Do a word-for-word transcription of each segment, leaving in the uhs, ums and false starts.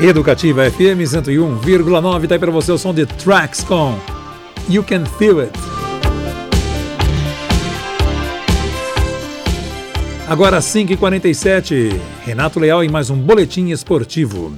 Educativa F M cento e um vírgula nove, tá aí pra você o som de Tracks com You Can Feel It. Agora cinco e quarenta e sete, Renato Leal em mais um Boletim Esportivo.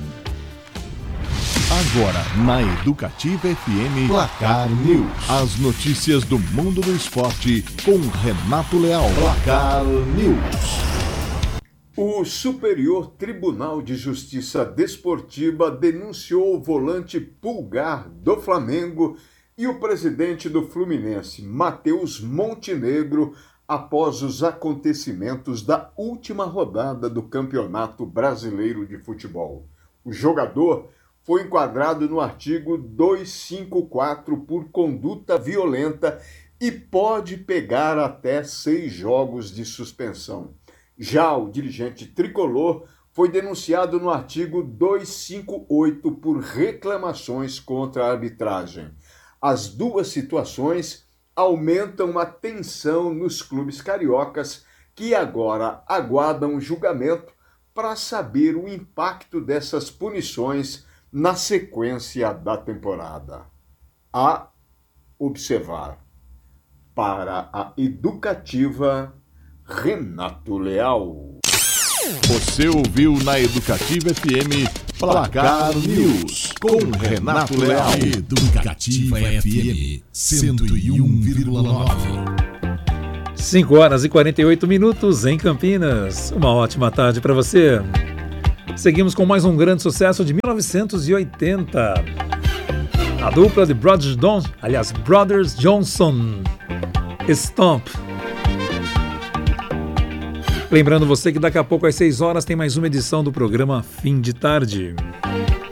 Agora na Educativa F M, Placar News. As notícias do mundo do esporte com Renato Leal. Placar News. O Superior Tribunal de Justiça Desportiva denunciou o volante Pulgar do Flamengo e o presidente do Fluminense, Matheus Montenegro, após os acontecimentos da última rodada do Campeonato Brasileiro de Futebol. O jogador foi enquadrado no artigo duzentos e cinquenta e quatro por conduta violenta e pode pegar até seis jogos de suspensão. Já o dirigente tricolor foi denunciado no artigo duzentos e cinquenta e oito por reclamações contra a arbitragem. As duas situações aumentam a tensão nos clubes cariocas, que agora aguardam julgamento para saber o impacto dessas punições na sequência da temporada. A observar. Para a Educativa, Renato Leal. Você ouviu na Educativa F M Placar News com Renato Leal. Educativa F M cento e um vírgula nove. cinco horas e quarenta e oito minutos em Campinas. Uma ótima tarde para você. Seguimos com mais um grande sucesso de mil novecentos e oitenta. A dupla de Brothers Johnson, aliás, Brothers Johnson, Stomp. Lembrando você que daqui a pouco às seis horas tem mais uma edição do programa Fim de Tarde.